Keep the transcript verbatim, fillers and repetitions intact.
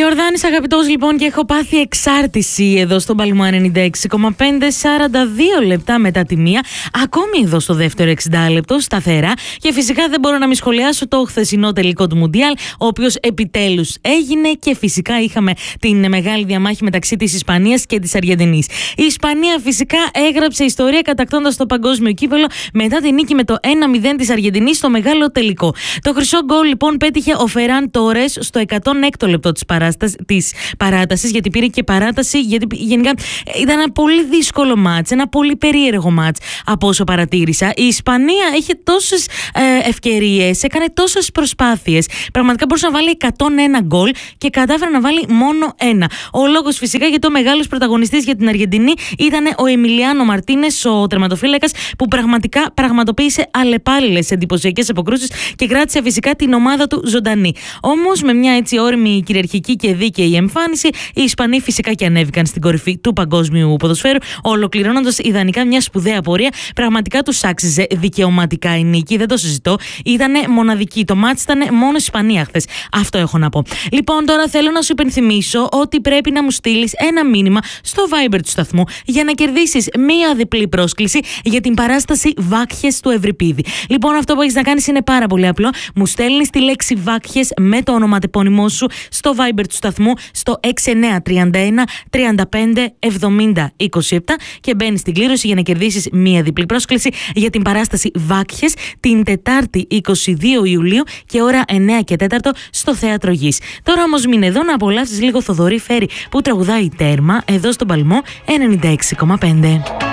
Ιορδάνης αγαπητός λοιπόν και έχω πάθει εξάρτηση εδώ στον Παλμό ενενήντα έξι κόμμα πέντε, σαράντα δύο λεπτά μετά τη μία, ακόμη εδώ στο δεύτερο εξήντα λεπτό σταθερά, και φυσικά δεν μπορώ να μην σχολιάσω το χθεσινό τελικό του Μουντιάλ, ο οποίος επιτέλους έγινε, και φυσικά είχαμε την μεγάλη διαμάχη μεταξύ της Ισπανίας και της Αργεντινής. Η Ισπανία φυσικά έγραψε ιστορία κατακτώντας το παγκόσμιο κύπελλο μετά τη νίκη με το ένα μηδέν της Αργεντινής στο μεγάλο τελικό. Το χρυσό γκολ λοιπόν πέτυχε ο Φεράν Τόρες στο εκατόν έκτο λεπτό της, παράστασης, της παράτασης, γιατί πήρε και παράταση, γιατί γενικά ήταν ένα πολύ δύσκολο μάτς, ένα πολύ περίεργο μάτς από όσο παρατήρησα. Η Ισπανία είχε τόσες ε, ευκαιρίες, έκανε τόσες προσπάθειες, πραγματικά μπορούσε να βάλει εκατόν ένα γκολ και κατάφερε να βάλει μόνο ένα. Ο λόγος φυσικά γιατί ο μεγάλος πρωταγωνιστής για την Αργεντινή ήταν ο Εμιλιάνο Μαρτίνες, ο τερματοφύλακας, που πραγματικά πραγματοποίησε αλλεπάλληλες εντυπωσιακές αποκρούσεις και κράτησε φυσικά την ομάδα του ζωντανή. Όμως με μια έτσι όριμη, κυριαρχική και δίκαιη εμφάνιση, οι Ισπανοί φυσικά και ανέβηκαν στην κορυφή του παγκόσμιου ποδοσφαίρου, ολοκληρώνοντας ιδανικά μια σπουδαία πορεία. Πραγματικά τους άξιζε δικαιωματικά η νίκη, δεν το συζητώ. Ήτανε μοναδική. Το μάτς ήταν μόνο Ισπανία χθες. Αυτό έχω να πω. Λοιπόν, τώρα θέλω να σου υπενθυμίσω ότι πρέπει να μου στείλεις ένα μήνυμα στο Viber του σταθμού για να κερδίσεις μία διπλή πρόσκληση για την παράσταση Βάκχες του Ευρυπίδη. Λοιπόν, αυτό που έχεις να κάνεις είναι πάρα πολύ απλό. Μου στέλνεις τη λέξη Βάκχες με το ονοματεπώνυμό σου στο Viber του σταθμού στο έξι εννιά τρία ένα τριάντα πέντε εβδομήντα είκοσι επτά και μπαίνεις στην κλήρωση για να κερδίσεις μία διπλή πρόσκληση για την παράσταση Βάκχες την Τετάρτη είκοσι δύο Ιουλίου και ώρα εννιά και τέσσερα στο Θέατρο Γης. Τώρα όμως μείνε εδώ να απολαύσεις λίγο Θοδωρή Φέρη που τραγουδάει Τέρμα εδώ στον Παλμό ενενήντα έξι κόμμα πέντε.